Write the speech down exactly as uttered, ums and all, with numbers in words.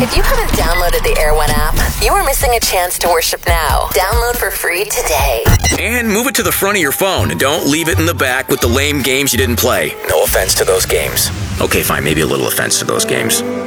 If you haven't downloaded the Air One app, you are missing a chance to worship now. Download for free today. And move it to the front of your phone. Don't leave it in the back with the lame games you didn't play. No offense to those games. Okay, fine, maybe a little offense to those games.